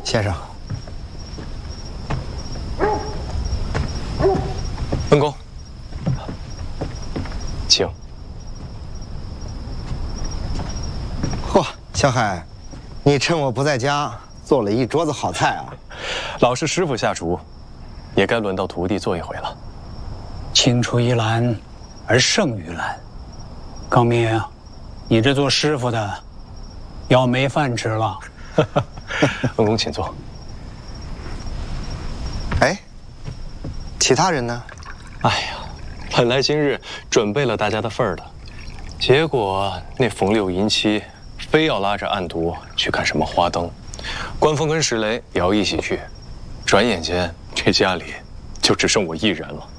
先生。 本宫，请。 嚯，小海，你趁我不在家做了一桌子好菜啊！ 老是师傅下厨，也该轮到徒弟做一回了。 青出于蓝而胜于蓝。高明，你这做师傅的要没饭吃了。 本宫请坐。 哎，其他人呢？ 哎呀，本来今日准备了大家的份儿的，结果那冯六淫妻非要拉着暗毒去看什么花灯，关风跟石雷也要一起去，转眼间这家里就只剩我一人了。